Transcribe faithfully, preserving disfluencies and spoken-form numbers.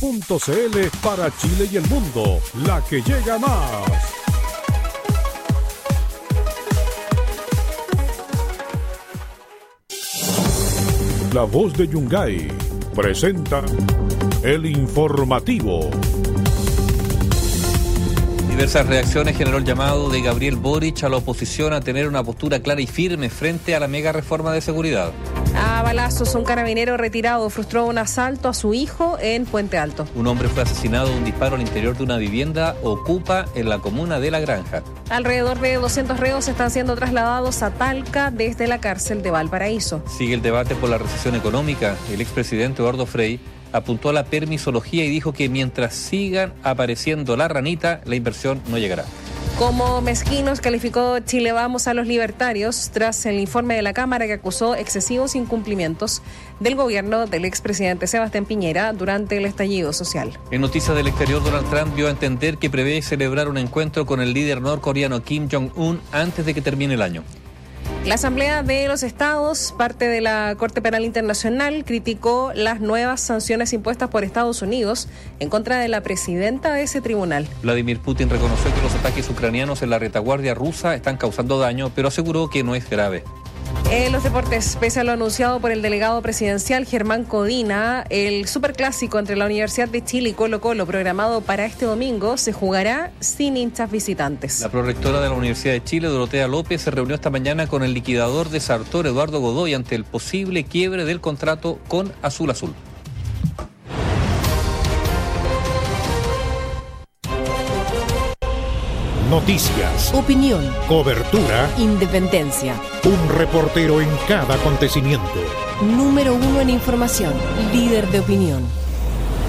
punto c l para Chile y el mundo, la que llega más. La Voz de Yungay presenta el informativo. Diversas reacciones generó el llamado de Gabriel Boric a la oposición a tener una postura clara y firme frente a la mega reforma de seguridad. A balazos, un carabinero retirado frustró un asalto a su hijo en Puente Alto. Un hombre fue asesinado de un disparo al interior de una vivienda ocupa en la comuna de La Granja. Alrededor de doscientos reos están siendo trasladados a Talca desde la cárcel de Valparaíso. Sigue el debate por la recesión económica. El expresidente Eduardo Frei apuntó a la permisología y dijo que mientras sigan apareciendo la ranita, la inversión no llegará. Como mezquinos calificó Chile Vamos a los libertarios tras el informe de la Cámara que acusó excesivos incumplimientos del gobierno del expresidente Sebastián Piñera durante el estallido social. En noticias del exterior, Donald Trump dio a entender que prevé celebrar un encuentro con el líder norcoreano Kim Jong-un antes de que termine el año. La Asamblea de los Estados, parte de la Corte Penal Internacional, criticó las nuevas sanciones impuestas por Estados Unidos en contra de la presidenta de ese tribunal. Vladimir Putin reconoció que los ataques ucranianos en la retaguardia rusa están causando daño, pero aseguró que no es grave. En los deportes, pese a lo anunciado por el delegado presidencial Germán Codina, el superclásico entre la Universidad de Chile y Colo Colo, programado para este domingo, se jugará sin hinchas visitantes. La prorectora de la Universidad de Chile, Dorotea López, se reunió esta mañana con el liquidador de Sartor, Eduardo Godoy, ante el posible quiebre del contrato con Azul Azul. Noticias, opinión, cobertura, independencia. Un reportero en cada acontecimiento. Número uno en información, líder de opinión.